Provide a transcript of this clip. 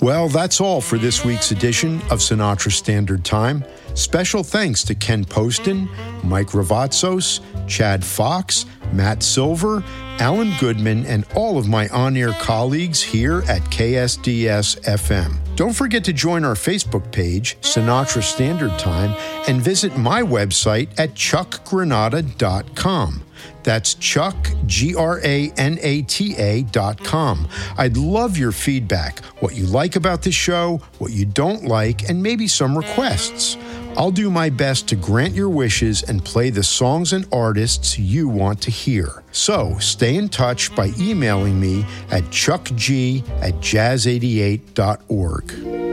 Well, that's all for this week's edition of Sinatra Standard Time. Special thanks to Ken Poston, Mike Ravazzos, Chad Fox, Matt Silver, Alan Goodman, and all of my on-air colleagues here at KSDS-FM. Don't forget to join our Facebook page, Sinatra Standard Time, and visit my website at chuckgranata.com. That's Chuck, GRANATA.com. I'd love your feedback, what you like about the show, what you don't like, and maybe some requests. I'll do my best to grant your wishes and play the songs and artists you want to hear. So stay in touch by emailing me at chuckg@jazz88.org.